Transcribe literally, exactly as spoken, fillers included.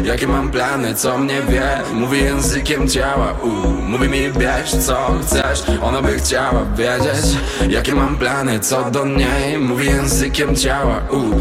jakie mam plany, co mnie wie. Mówi językiem ciała, u, mówi mi bierz co chcesz. Ona by chciała wiedzieć, jakie mam plany, co do niej. Mówi językiem ciała, u,